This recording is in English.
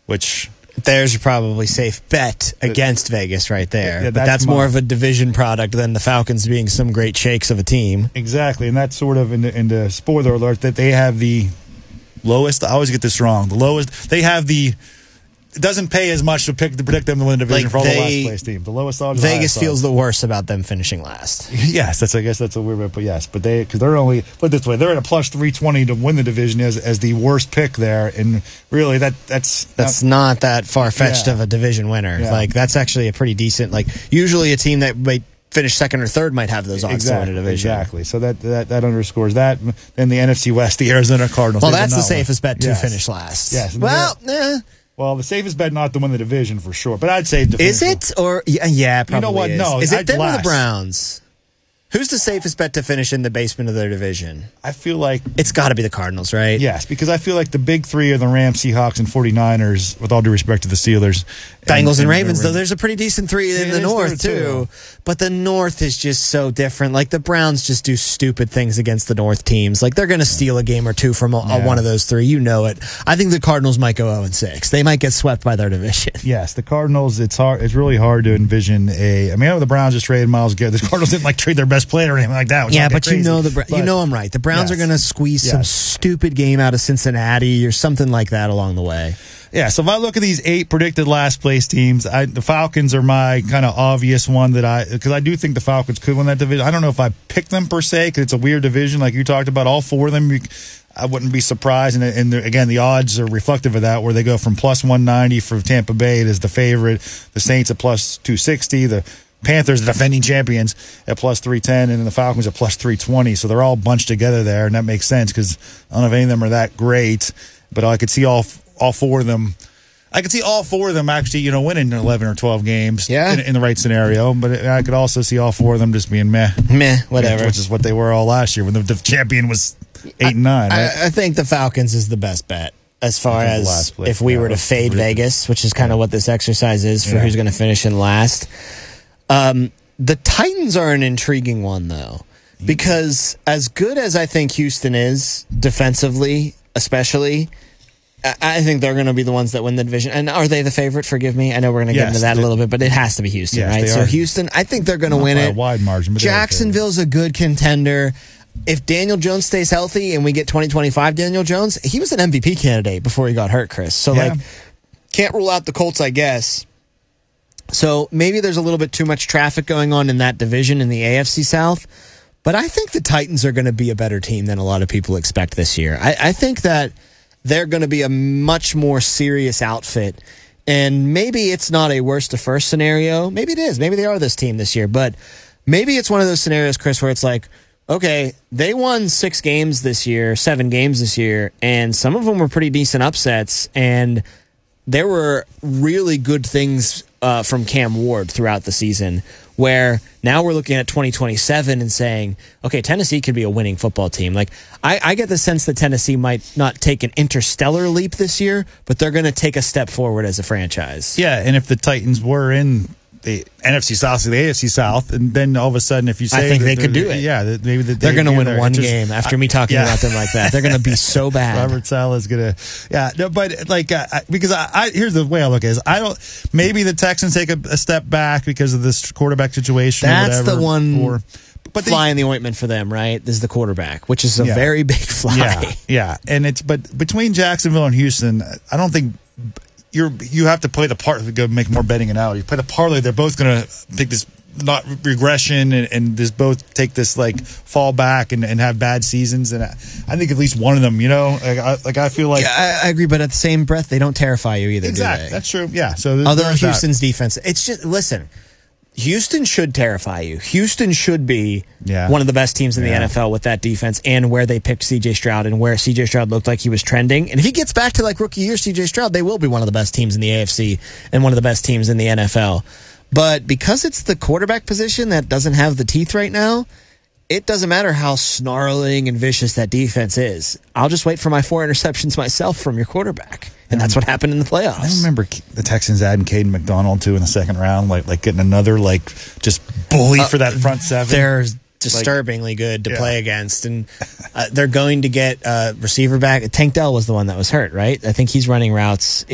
which... There's your probably safe bet against Vegas right there. Yeah, but that's more of a division product than the Falcons being some great shakes of a team. Exactly, and that's sort of in the spoiler alert that they have the lowest. I always get this wrong. The lowest. They have the. It doesn't pay as much to predict them to win the division for all the last place teams. The lowest odds. Vegas feels the worst about them finishing last. Yes, I guess that's a weird bit, but yes, but because they're only put it this way, they're at a plus 320 to win the division as the worst pick there, and really that's not that far fetched of a division winner. Yeah. Like that's actually a pretty decent. Like usually a team that might finish second or third might have those odds to win a division. Exactly. So that underscores that. Then the NFC West, the Arizona Cardinals. Well, that's the safest bet to finish last. Yes. Well, the safest bet not to win the division for sure, but I'd say is it or yeah, probably. You know what? Is. No, is it them or the Browns? Who's the safest bet to finish in the basement of their division? I feel like it's got to be the Cardinals, right? Yes, because I feel like the big three are the Rams, Seahawks, and 49ers, with all due respect to the Steelers. Bengals and Ravens, though there's a pretty decent three in the North, too. But the North is just so different. Like, the Browns just do stupid things against the North teams. Like, they're going to steal a game or two from one of those three. You know it. I think the Cardinals might go 0-6. They might get swept by their division. Yes, the Cardinals, it's really hard to envision I know the Browns just traded Myles Garrett. The Cardinals didn't, trade their best player or anything like that. Yeah, but you know I'm right. The Browns are going to squeeze some stupid game out of Cincinnati or something like that along the way. Yeah, so if I look at these 8 predicted last place teams, the Falcons are my kind of obvious one because I do think the Falcons could win that division. I don't know if I pick them per se because it's a weird division like you talked about. All 4 of them, I wouldn't be surprised. And again, the odds are reflective of that, where they go from plus 190 for Tampa Bay as the favorite, the Saints at plus 260, the Panthers, the defending champions, at plus 310, and then the Falcons at plus 320. So they're all bunched together there, and that makes sense because I don't know if any of them are that great, but I could see all 4 of them. I could see all 4 of them actually, winning 11 or 12 games in the right scenario. But I could also see all 4 of them just being meh, whatever, which is what they were all last year when the champion was 8 and 9. Right? I think the Falcons is the best bet as far as if we were to fade Vegas, which is kind of what this exercise is for who's going to finish in last. The Titans are an intriguing one, though, because as good as I think Houston is defensively, especially, I think they're going to be the ones that win the division. And are they the favorite? Forgive me. I know we're going to get into that a little bit, but it has to be Houston, right? So Houston, I think they're going to win it. By a wide margin. But Jacksonville's a good contender. If Daniel Jones stays healthy and we get 2025 Daniel Jones, he was an MVP candidate before he got hurt, Chris. So, can't rule out the Colts, I guess. So maybe there's a little bit too much traffic going on in that division in the AFC South. But I think the Titans are going to be a better team than a lot of people expect this year. I think that they're going to be a much more serious outfit. And maybe it's not a worst to first scenario. Maybe it is. Maybe they are this team this year. But maybe it's one of those scenarios, Chris, where it's like, okay, they won 7 games this year, and some of them were pretty decent upsets. And there were really good things from Cam Ward throughout the season, where now we're looking at 2027 and saying, okay, Tennessee could be a winning football team. Like, I get the sense that Tennessee might not take an interstellar leap this year, but they're going to take a step forward as a franchise. Yeah, and if the Titans were in the NFC South to the AFC South, and then all of a sudden, if you say, I think they could do it. Yeah, maybe they're going to win one game after me talking about them like that. They're going to be so bad. Robert Saleh's going to, but because here's the way I look at it: I don't. Maybe the Texans take a step back because of this quarterback situation. That's or whatever, the one. But fly in the ointment for them, right? This is the quarterback, which is a very big fly. Yeah, and but between Jacksonville and Houston, I don't think. You have to play the part to go make more betting analogy. Play the parlay. They're both going to take this not regression and just both take this fall back and have bad seasons. And I think at least one of them, I feel like I agree. But at the same breath, they don't terrify you either. Exactly, do they? That's true. Yeah. So although Houston's defense, it's just listen. Houston should terrify you. Houston should be one of the best teams in the NFL with that defense and where they picked C.J. Stroud and where C.J. Stroud looked like he was trending. And if he gets back to rookie year C.J. Stroud, they will be one of the best teams in the AFC and one of the best teams in the NFL. But because it's the quarterback position that doesn't have the teeth right now, it doesn't matter how snarling and vicious that defense is. I'll just wait for my 4 interceptions myself from your quarterback. And that's what happened in the playoffs. I remember the Texans adding Caden McDonald, too, in the second round, like getting another, just bully for that front seven. They're disturbingly good to play against. And they're going to get receiver back. Tank Dell was the one that was hurt, right? I think he's running routes